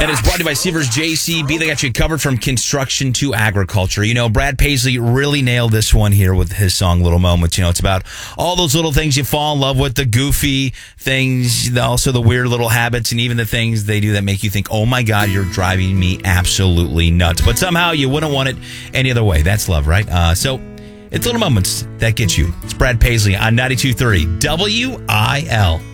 And it's brought to you by Seavers JCB. They got you covered from construction to agriculture. You know, Brad Paisley really nailed this one here with his song Little Moments. You know, it's about all those little things you fall in love with, the goofy things, also the weird little habits, and even the things they do that make you think, oh my God, you're driving me absolutely nuts. But somehow you wouldn't want it any other way. That's love, right? So it's Little Moments that get you. It's Brad Paisley on 92.3 WIL.